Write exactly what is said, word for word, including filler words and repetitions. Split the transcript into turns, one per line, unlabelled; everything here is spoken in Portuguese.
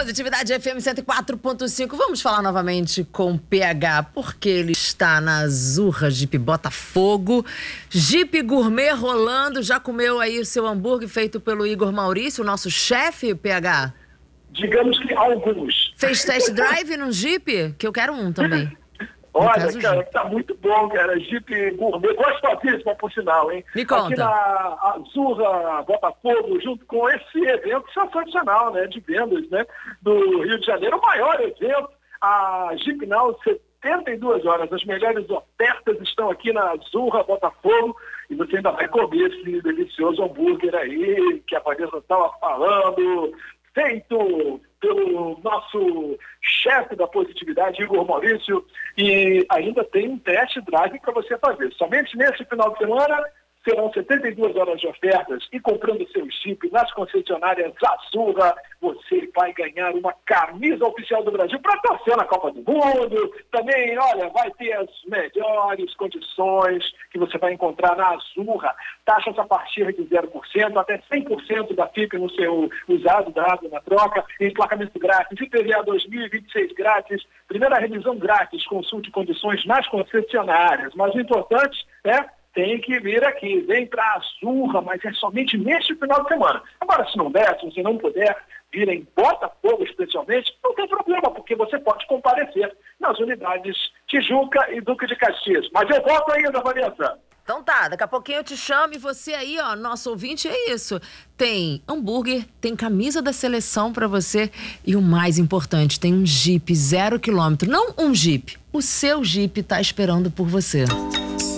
Positividade F M cento e quatro ponto cinco. Vamos falar novamente com o P H, porque ele está na Azurra Jeep Botafogo. Jeep Gourmet rolando. Já comeu aí o seu hambúrguer feito pelo Igor Maurício, o nosso chefe, P H?
Digamos que alguns.
Fez test drive no Jeep? Que eu quero um também.
Olha, cara, tá muito bom, cara. Jeep Gourmet, gostosíssimo, por sinal, hein?
Me conta.
Aqui na Azurra Botafogo, junto com esse evento sensacional, né, de vendas, né, do Rio de Janeiro, o maior evento, a Jeep Now, setenta e duas horas. As melhores ofertas estão aqui na Azurra Botafogo e você ainda vai comer esse delicioso hambúrguer aí, que a Vanessa estava falando, feito pelo nosso chefe da positividade, Igor Maurício, e ainda tem um test drive para você fazer. Somente nesse final de semana serão setenta e duas horas de ofertas e comprando seu Jeep nas concessionárias Azurra, você vai ganhar uma camisa oficial do Brasil para torcer na Copa do Mundo. Também, olha, vai ter as melhores condições que você vai encontrar na Azurra. Taxas a partir de zero por cento até cem por cento da F I P no seu usado dado na troca, emplacamento grátis, I P V A dois mil e vinte e seis grátis, primeira revisão grátis, consulte condições nas concessionárias. Mas o importante é tem que vir aqui, vem para a Azurra, mas é somente neste final de semana. Agora, se não der, se você não puder vir em Botafogo especialmente, não tem problema, porque você pode comparecer nas unidades Tijuca e Duque de Caxias. Mas eu volto ainda, Vanessa.
Então tá, daqui a pouquinho eu te chamo e você aí, ó, nosso ouvinte, é isso. Tem hambúrguer, tem camisa da seleção pra você e o mais importante, tem um Jeep zero quilômetro. Não um Jeep, o seu Jeep tá esperando por você.